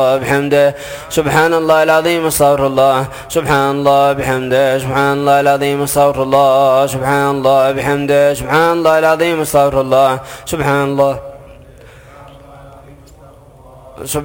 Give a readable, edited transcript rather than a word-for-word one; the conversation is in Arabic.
بحمده سبحان الله العظيم استغفر الله سبحان الله بحمده سبحان الله العظيم استغفر الله سبحان الله بحمده سبحان الله العظيم استغفر الله سبحان الله